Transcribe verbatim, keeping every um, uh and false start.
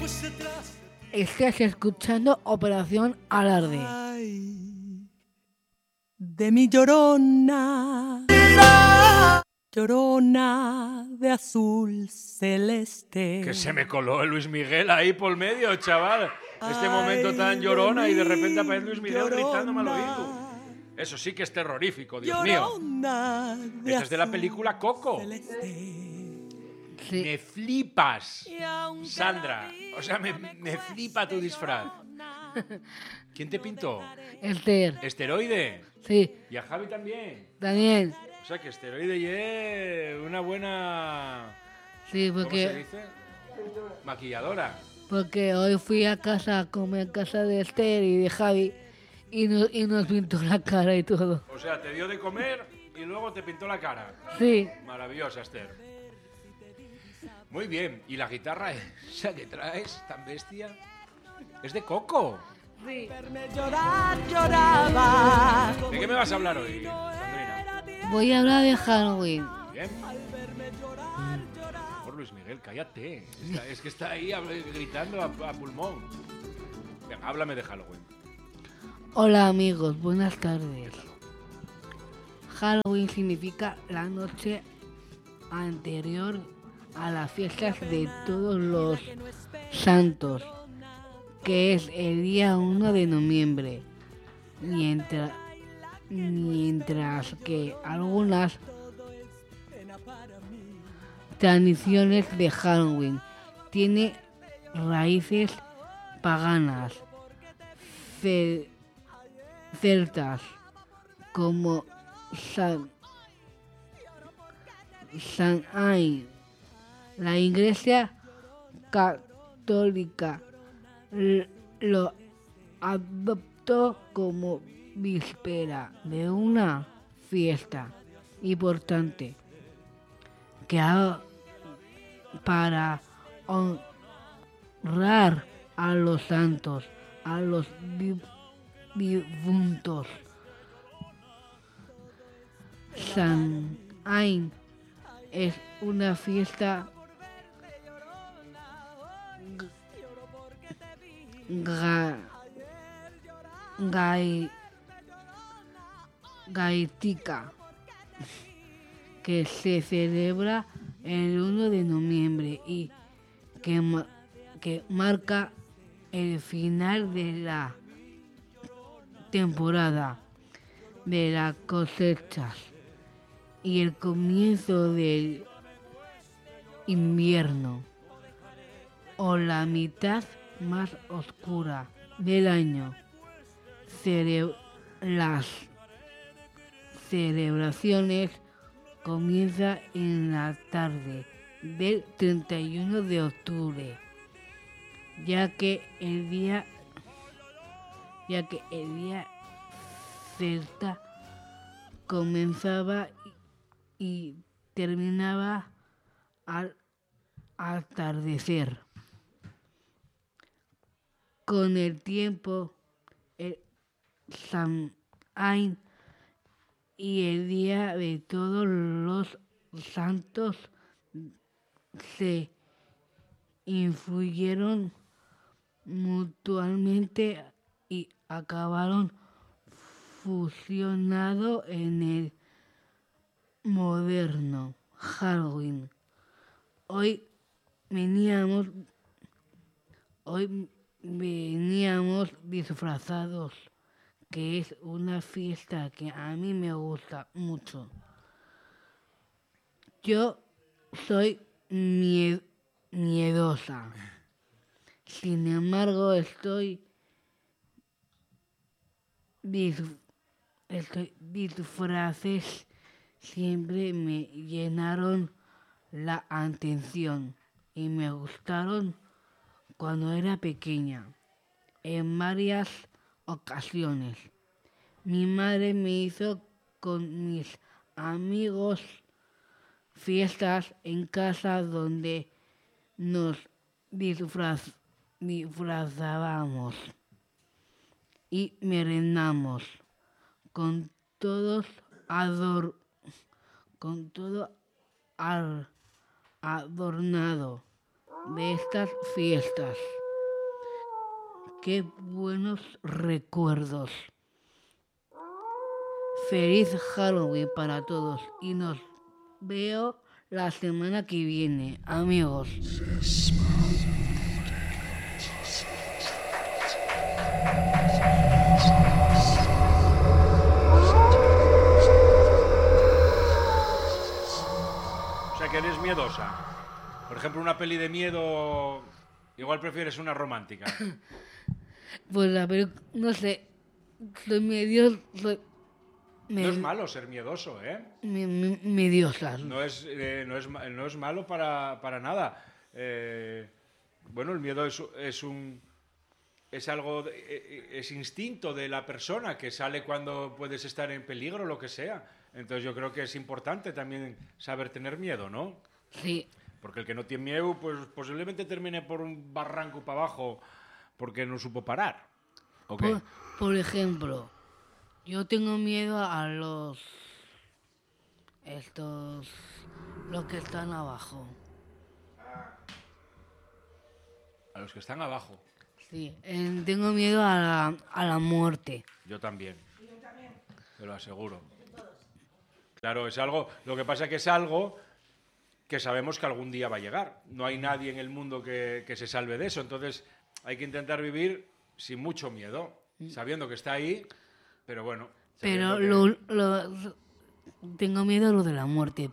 Estás escuchando Operación Alarde. Ay, de mi llorona, llorona de azul celeste. Que se me coló el Luis Miguel ahí por medio, chaval. Este momento tan Ay, llorona de y de repente mi aparece Luis Miguel llorona, gritándome al oído. Eso sí que es terrorífico, Dios mío. Llorona de Esta es de la azul película Coco. celeste. Sí. Me flipas, Y aunque Sandra. la O sea, me, vida me flipa tu disfraz. ¿Quién te pintó? Esther. Esteroide. Sí, Y a Javi también. Daniel. O sea que Esteroide y es una buena... Sí, ¿Cómo se porque, dice? Maquilladora. porque hoy fui a casa a comer a casa de Esther y de Javi y nos, y nos pintó la cara y todo. O sea, te dio de comer y luego te pintó la cara. Sí, Maravillosa, Esther. Muy bien. ¿Y la guitarra esa que traes, tan bestia? Es de Coco. sí. verme llorar, lloraba. ¿De qué me vas a hablar hoy, Sandrina? Voy a hablar de Halloween. Bien. Por Luis Miguel, cállate. Está- es que está ahí hab- gritando a, a pulmón. Venga, háblame de Halloween. Hola amigos, buenas tardes. Halloween significa la noche anterior a las fiestas de todos los santos, que es el día uno de noviembre, mientras, mientras que algunas tradiciones de Halloween tienen raíces paganas, ce- celtas, como San, San Ain. La Iglesia Católica l- lo adoptó como víspera de una fiesta importante que ha- para honrar a los santos, a los di- difuntos. San Ain es una fiesta ga- gai- gaítica que se celebra el uno de noviembre y que, ma- que marca el final de la temporada de las cosechas y el comienzo del invierno, o la mitad más oscura del año. Cele- las celebraciones comienzan en la tarde del treinta y uno de octubre, ya que el día ya que el día celta comenzaba y, y terminaba al atardecer. Con el tiempo, el Samhain y el Día de Todos los Santos se influyeron mutuamente y acabaron fusionado en el moderno Halloween. Hoy veníamos, hoy veníamos disfrazados, que es una fiesta que a mí me gusta mucho. Yo soy mie- miedosa. Sin embargo, estoy, dis- estoy disfraces siempre me llenaron la atención y me gustaron cuando era pequeña, en varias ocasiones. Mi madre me hizo con mis amigos fiestas en casa donde nos disfraz- disfrazábamos y merendamos con todos ador con todo ar- adornado de estas fiestas. Qué buenos recuerdos. Feliz Halloween para todos y nos veo la semana que viene, amigos. O sea que eres miedosa. Por ejemplo, una peli de miedo, igual prefieres una romántica. Pues la película, no sé, soy medio, soy me- No es malo ser miedoso, ¿eh? me- me- mediosa. No es, eh, no es, ma- no es malo para, para nada. Eh, bueno, el miedo es, es un... Es algo, de- eh, es instinto de la persona que sale cuando puedes estar en peligro, lo que sea. Entonces yo creo que es importante también saber tener miedo, ¿no? Sí, Porque el que no tiene miedo, pues posiblemente termine por un barranco para abajo porque no supo parar. ¿O qué? por, por ejemplo, yo tengo miedo a los, estos, los que están abajo. A los que están abajo. Sí, eh, tengo miedo a la, a la muerte. Yo también. Te lo aseguro. Claro, es algo. Lo que pasa es que es algo que sabemos que algún día va a llegar. No hay nadie en el mundo que, que se salve de eso. Entonces hay que intentar vivir sin mucho miedo, sabiendo que está ahí, pero bueno. Pero sabiendo que- lo, lo- tengo miedo a lo de la muerte,